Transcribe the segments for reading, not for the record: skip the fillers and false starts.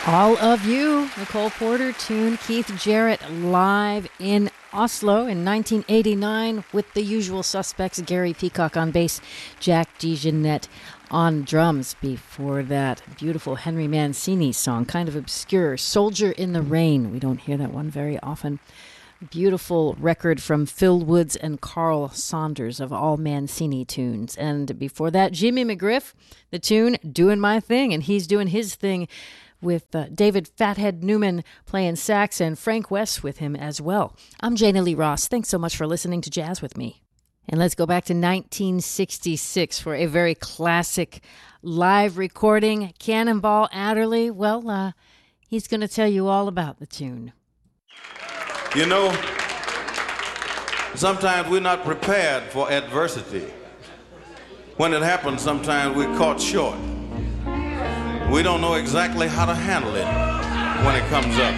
All of You, the Cole Porter tune, Keith Jarrett live in Oslo in 1989 with the usual suspects, Gary Peacock on bass, Jack DeJohnette on drums. Before that, beautiful Henry Mancini song, kind of obscure, Soldier in the Rain. We don't hear that one very often. Beautiful record from Phil Woods and Carl Saunders of all Mancini tunes. And before that, Jimmy McGriff, the tune Doing My Thing, and he's doing his thing with David Fathead Newman playing sax and Frank West with him as well. I'm Jana Lee Ross. Thanks so much for listening to Jazz with me. And let's go back to 1966 for a very classic live recording. Cannonball Adderley, well, he's going to tell you all about the tune. You know, sometimes we're not prepared for adversity. When it happens, sometimes we're caught short. We don't know exactly how to handle it when it comes up.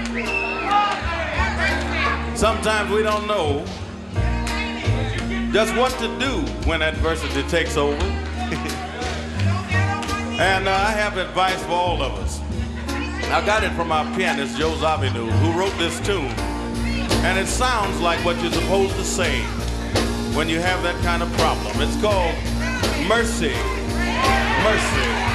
Sometimes we don't know just what to do when adversity takes over. And I have advice for all of us. I got it from our pianist, Joe Zawinul, who wrote this tune. And it sounds like what you're supposed to say when you have that kind of problem. It's called Mercy, Mercy.